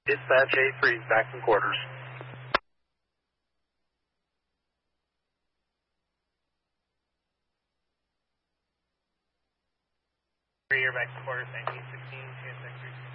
Dispatch A3 back in quarters. You're back in quarters, 1916, TSX 3.